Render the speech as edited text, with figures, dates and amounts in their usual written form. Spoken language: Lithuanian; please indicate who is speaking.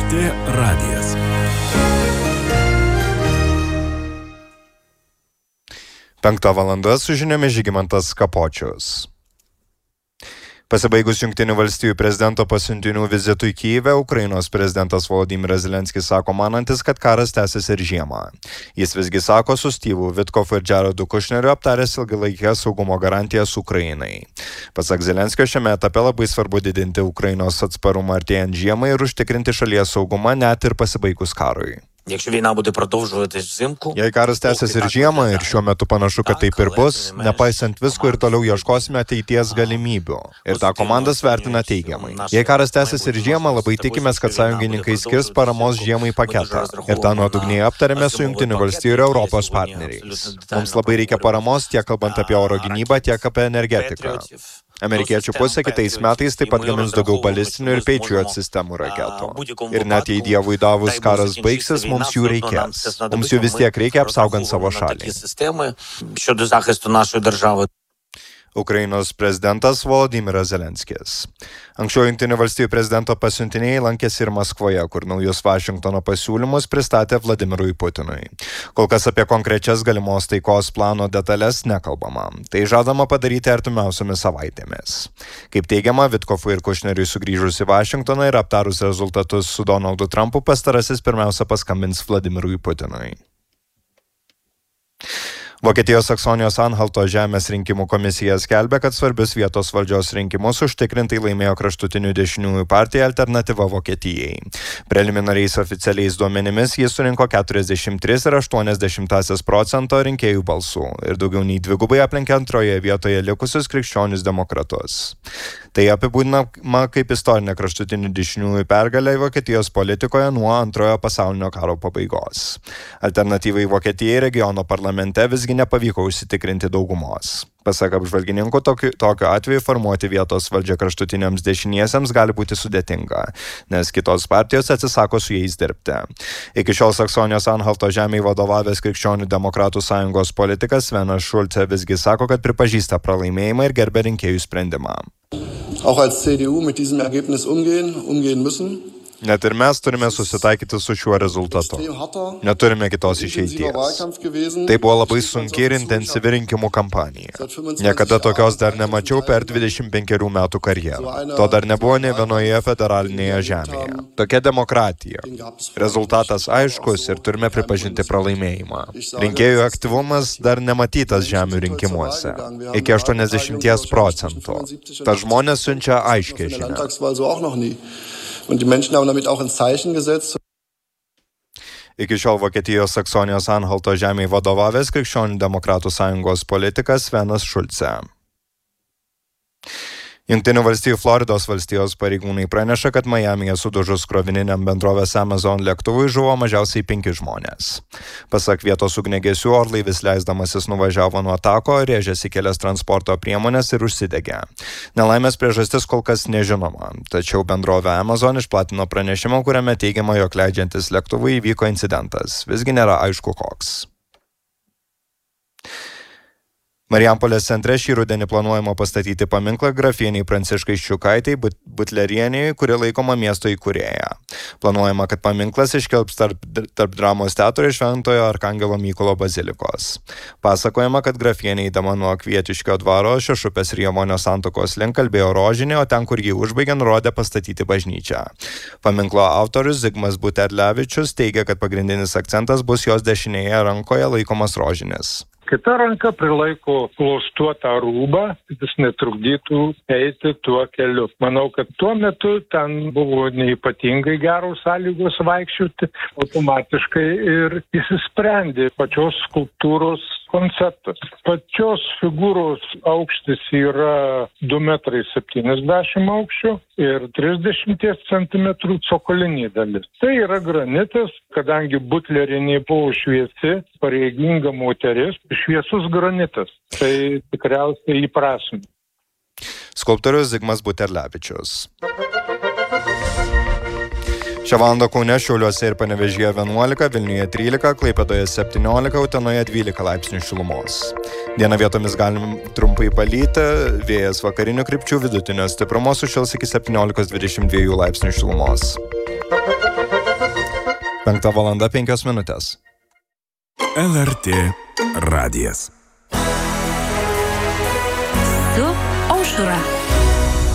Speaker 1: LRT radijas. Penktą valandą su žiniomis Žygimantas Kapočius. Pasibaigus Jungtinių valstijų prezidento pasiuntinių vizitui Kyjive, Ukrainos prezidentas Volodymyras Zelenskis sako manantis, kad karas tęsis ir žiemą. Jis visgi sako su Stevu Witkofu ir Jaredu Kushneriu aptaręs ilgalaikės saugumo garantijas Ukrainai. Pasak Zelenskio, šiame etape labai svarbu didinti Ukrainos atsparumą artėjant žiemai ir užtikrinti šalies saugumą net ir pasibaigus karui. Jei karas tęsis ir žiemą, ir šiuo metu panašu, kad taip ir bus, nepaisant visko ir toliau ieškosime ateities galimybių. Ir tą komandas vertina teigiamai. Jei karas tęsis ir žiemą, labai tikimės, kad sąjungininkai skirs paramos žiemai paketą. Ir tą nuodugniai aptarėme su Jungtinių valstijų ir Europos partneriais. Mums labai reikia paramos tiek kalbant apie oro gynybą, tiek apie energetiką. Amerikiečių pusė kitais metais taip pat gamins daugiau balistinių ir Patriot sistemų raketų. Ir net jei Dievui davus karas baigsis, mums jų reikės. Mums jų vis tiek reikia apsaugant savo šalį. Ukrainos prezidentas Volodymyras Zelenskis. Anksčiau Jungtinių valstijų prezidento pasiuntiniai lankėsi ir Maskvoje, kur naujus Vašingtono pasiūlymus pristatė Vladimirui Putinui. Kol kas apie konkrečias galimos taikos plano detalės nekalbama. Tai žadama padaryti artimiausiomis savaitėmis. Kaip teigiama, Witkofui ir Kushneriui sugrįžus į Vašingtoną ir aptarus rezultatus su Donaldu Trumpu, pastarasis pirmiausia paskambins Vladimirui Putinui. Vokietijos Saksonijos Anhalto žemės rinkimų komisija skelbia, kad svarbius vietos valdžios rinkimus užtikrintai laimėjo kraštutinių dešiniųjų partija Alternatyva Vokietijai. Preliminariais oficialiais duomenimis jis surinko 43,8% rinkėjų balsų ir daugiau nei dvigubai aplenkė antroje vietoje likusius krikščionius demokratus. Tai apibūdinama kaip istorinė kraštutinių dešiniųjų pergalė Vokietijos politikoje nuo Antrojo pasaulinio karo pabaigos. Alternatyvai Vokietijai regiono parlamente visgi nepavyko užsitikrinti daugumos. Pasak apžvalgininkų, tokiu atveju formuoti vietos valdžią kraštutiniams dešiniesiems gali būti sudėtinga, nes kitos partijos atsisako su jais dirbti. Iki šiol Saksonijos Anhalto žemei vadovavęs Krikščionių demokratų sąjungos politikas Svenas Šulce visgi sako, kad pripažįsta pralaimėjimą ir gerbia rinkėjų sprendimą.
Speaker 2: Auch als CDU mit diesem Ergebnis umgehen müssen.
Speaker 1: Net ir mes turime susitaikyti su šiuo rezultatu. Neturime kitos išeities. Tai buvo labai sunki ir intensyvi rinkimų kampanija. Niekada tokios dar nemačiau per 25 metų karjerą. To dar nebuvo nė vienoje federalinėje žemėje. Tokia demokratija. Rezultatas aiškus ir turime pripažinti pralaimėjimą. Rinkėjų aktyvumas dar nematytas žemių rinkimuose. Iki 80%. Tad žmonės siunčia aiškią žinią.
Speaker 2: Und die Menschen haben damit auch ein Zeichen gesetzt.
Speaker 1: Iki šiol Vokietijos Saksonijos Anhalto žemei vadovavęs Krikščionių demokratų sąjungos politikas Svenas Šulce. Jungtinių valstijų Floridos valstijos pareigūnai praneša, kad Majamyje sudužus krovininiam bendrovės Amazon lėktuvui žuvo mažiausiai 5 žmonės. Pasak vietos ugniagesių, orlaivis leisdamasis nuvažiavo nuo tako, rėžėsi kelias transporto priemonės ir užsidegė. Nelaimės priežastis kol kas nežinoma, tačiau bendrovė Amazon išplatino pranešimą, kuriame teigiama, jog leidžiantis lėktuvui įvyko incidentas. Visgi nėra aišku koks. Marijampolės centre šį rudenį planuojama pastatyti paminklą grafieniai Pranciškai Ščiukaitei Butlerienei, kuri laikoma miesto įkūrėja. Planuojama, kad paminklas iškelps tarp dramos teatro ir Šventojo Arkangelo Mykolo bazilikos. Pasakojama, kad grafienė eidama nuo Kvietiškio dvaro Šešupės ir Jamonio santuokos link kalbėjo rožinį, o ten, kur jį užbaigė, nurodė pastatyti bažnyčią. Paminklo autorius Zigmas Buterlevičius teigia, kad pagrindinis akcentas bus jos dešinėje rankoje laikomas rožinis.
Speaker 3: Kita ranka prilaiko klostuotą rūbą, kad jis netrukdytų eiti tuo keliu. Manau, kad tuo metu ten buvo neypatingai geros sąlygos vaikščioti, automatiškai ir išsisprendė pačios skulptūros konceptas. Pačios figūros aukštis yra 2,70 m aukščio ir 30 cm cokolinė dalis. Tai yra granitas, kadangi Butlerienė buvo šviesi, pareiginga moteris, šviesus granitas. Tai tikriausiai įprasmina.
Speaker 1: Skulptorius Zigmas Buterlevičius. Šią valandą Kaune, Šiauliuose ir Panevėžyje 11, Vilniuje 13, Klaipėdoje 17, Utenoje 12 laipsnių šilumos. Dieną vietomis galim trumpai palyti, vėjas vakarinių krypčių vidutinio stiprumo sušils iki 17-22 laipsnių šilumos. 5:05.
Speaker 4: LRT radijas.
Speaker 5: Su aušra.